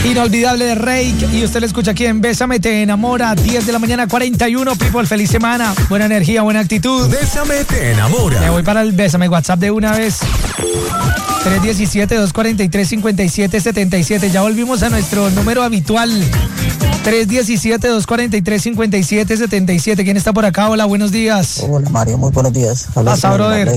Inolvidable de Rake. Y usted lo escucha aquí en Bésame, te enamora. 10 de la mañana, 41. People, feliz semana. Buena energía, buena actitud. Bésame, te enamora. Me voy para el Bésame WhatsApp de una vez. 317-243-5777. Ya volvimos a nuestro número habitual. 317-243-5777. ¿Quién está por acá? Hola, buenos días. Hola, Mario, muy buenos días. Pasa, brother.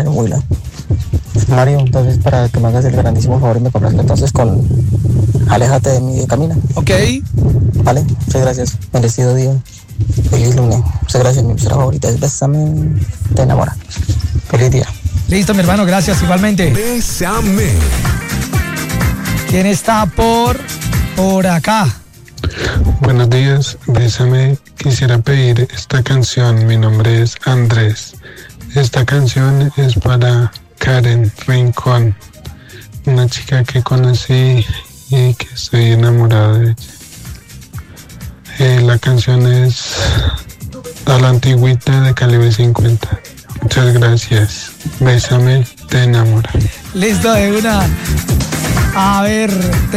Mario, entonces para que me hagas el grandísimo favor y me complazca entonces con Aléjate de mí y camina. Ok. Vale, muchas gracias. Bendecido día. Feliz lunes. Muchas gracias, mi emisora favorita es Bésame, te enamora. Feliz día. Listo, mi hermano, gracias, igualmente. Bésame. ¿Quién está por acá? Buenos días, Bésame. Quisiera pedir esta canción. Mi nombre es Andrés. Esta canción es para Karen Rincón, una chica que conocí y que estoy enamorado de ella. La canción es A la Antigüita de Calibre 50. Muchas gracias. Bésame, te enamora. Listo, de una. A ver,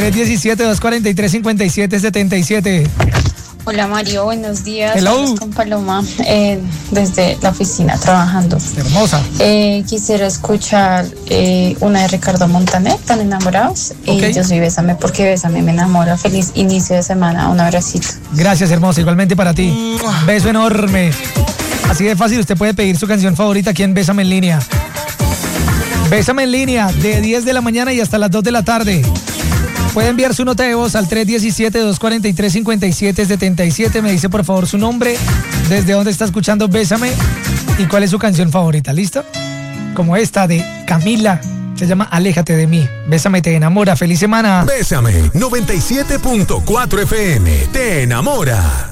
317-243-5777. Hola Mario, buenos días. Hello. Estamos con Paloma desde la oficina trabajando. Hermosa. Quisiera escuchar una de Ricardo Montaner, Tan Enamorados. Okay. Yo soy Bésame porque Bésame me enamora. Feliz inicio de semana, un abracito. Gracias, hermosa, igualmente para ti. Beso enorme. Así de fácil, usted puede pedir su canción favorita aquí en Bésame en línea. Bésame en línea, de 10 de la mañana y hasta las 2 de la tarde. Puede enviar su nota de voz al 317-243-5777. Me dice por favor su nombre, desde dónde está escuchando Bésame y cuál es su canción favorita. ¿Listo? Como esta de Camila, se llama Aléjate de mí. Bésame, te enamora. Feliz semana. Bésame, 97.4 FM, te enamora.